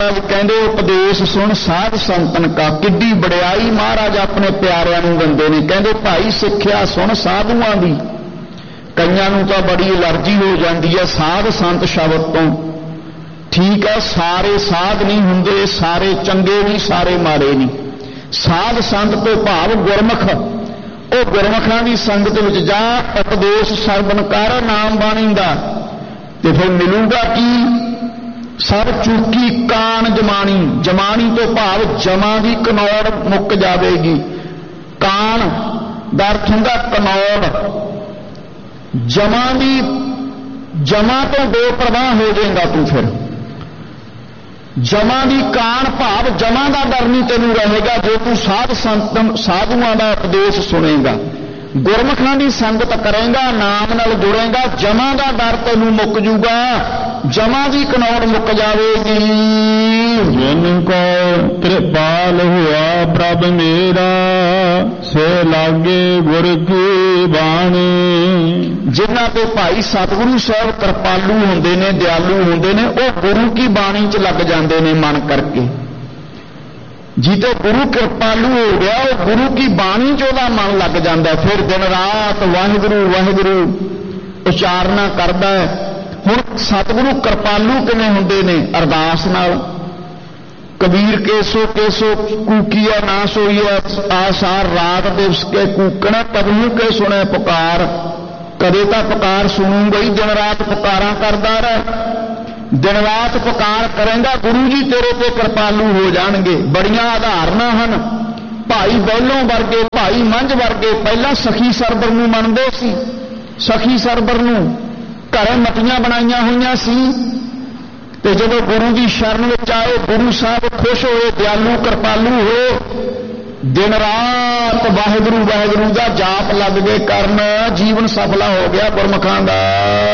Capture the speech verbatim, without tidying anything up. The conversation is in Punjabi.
महाराज कहते उपदेश सुन साध संतन का, किड्डी बड़ियाई महाराज अपने प्यारिਆਂ ਨੂੰ ਦਿੰਦੇ ਨੇ। ਕਹਿੰਦੇ भाई सिक्ख्या सुन साधुआं दी। कईयां नूं तां बड़ी एलर्जी हो जाती है साध संत शब्द तो। ठीक है, सारे साध नहीं हुंदे, सारे चंगे नहीं, सारे माड़े नहीं। साध संत तो भाव गुरमुख, ਉਹ ਗੁਰਮੁਖਾਂ ਦੀ ਸੰਗਤ ਵਿੱਚ ਜਾ, ਉਪਦੇਸ਼ ਸਰਵਣ ਕਰ ਨਾਮ ਬਾਣੀ ਦਾ, ਤੇ ਫਿਰ ਮਿਲੂਗਾ ਕੀ? ਸਭ ਚੂਕੀ ਕਾਣ ਜਮਾਣੀ। ਜਮਾਣੀ ਤੋਂ ਭਾਵ ਜਮਾਂ ਦੀ ਕਨੌੜ ਮੁੱਕ ਜਾਵੇਗੀ। ਕਾਣ ਦਾ ਅਰਥ ਹੁੰਦਾ ਕਨੌੜ। ਜਮਾਂ ਦੀ, ਜਮਾਂ ਤੋਂ ਬੇਪਰਵਾਹ ਹੋ ਜਾਏਗਾ ਤੂੰ। ਫਿਰ ਜਮਾਂ ਦੀ ਕਾਣ ਭਾਵ ਜਮਾਂ ਦਾ ਡਰ ਨਹੀਂ ਤੈਨੂੰ ਰਹੇਗਾ ਜੇ ਤੂੰ ਸਾਧ ਸੰਤ ਸਾਧੂਆਂ ਦਾ ਉਪਦੇਸ਼ ਸੁਣੇਗਾ, ਗੁਰਮੁਖਾਂ ਦੀ ਸੰਗਤ ਕਰੇਗਾ, ਨਾਮ ਨਾਲ ਜੁੜੇਗਾ, ਜਮਾਂ ਦਾ ਡਰ ਤੈਨੂੰ ਮੁੱਕ ਜੂਗਾ, ਜਮਾਂ ਦੀ ਕਨੌੜ ਮੁੱਕ ਜਾਵੇਗੀ। ਜਿਨ ਕੋ ਕਿਰਪਾਲ ਹੋਆ ਪ੍ਰਭ ਮੇਰਾ, ਸੇ ਲਾਗੇ ਗੁਰ ਕੀ ਬਾਣੀ। ਜਿਨ੍ਹਾਂ ਤੇ ਭਾਈ ਸਤਿਗੁਰੂ ਸਾਹਿਬ ਕਿਰਪਾਲੂ ਹੁੰਦੇ ਨੇ, ਦਿਆਲੂ ਹੁੰਦੇ ਨੇ, ਉਹ ਗੁਰੂ ਕੀ ਬਾਣੀ 'ਚ ਲੱਗ ਜਾਂਦੇ ਨੇ ਮਨ ਕਰਕੇ। ਜਿੱਤੇ ਗੁਰੂ ਕਿਰਪਾਲੂ ਹੋ ਗਿਆ, ਉਹ ਗੁਰੂ ਕੀ ਬਾਣੀ 'ਚ ਉਹਦਾ ਮਨ ਲੱਗ ਜਾਂਦਾ, ਫਿਰ ਦਿਨ ਰਾਤ ਵਾਹਿਗੁਰੂ ਵਾਹਿਗੁਰੂ ਉਚਾਰਨਾ ਕਰਦਾ ਹੈ। ਹੁਣ ਸਤਿਗੁਰੂ ਕਿਰਪਾਲੂ ਕਿਵੇਂ ਹੁੰਦੇ ਨੇ? ਅਰਦਾਸ ਨਾਲ। कबीर केसो केसो कूकिया ना सोईया, आसार रात दिवस के कूकना, कबीर के सुने पुकार। कदे तो पुकार सुनूंगा ही, दिन रात पुकारा करदा रह। दिन रात पुकार करेंगा, गुरु जी तेरे पे कृपालू हो जाणगे। बड़ियां उदाहरणां हन। भाई बहलों वर्गे, भाई मंझ वर्गे पहला सखी सरबर नूं मनदे सी। सखी सरबर नूं घरे मटियां बनाईयां होईयां सी, ਤੇ ਜਦੋਂ ਗੁਰੂ ਦੀ ਸ਼ਰਨ ਵਿੱਚ ਆਏ, ਗੁਰੂ ਸਾਹਿਬ ਖੁਸ਼ ਹੋਏ, ਦਿਆਲੂ ਕਿਰਪਾਲੂ ਹੋਏ, ਦਿਨ ਰਾਤ ਵਾਹਿਗੁਰੂ ਵਾਹਿਗੁਰੂ ਦਾ ਜਾਪ ਲੱਗ ਗਏ ਕਰਨ। ਜੀਵਨ ਸਫਲਾ ਹੋ ਗਿਆ ਗੁਰਮੁਖਾਂ ਦਾ।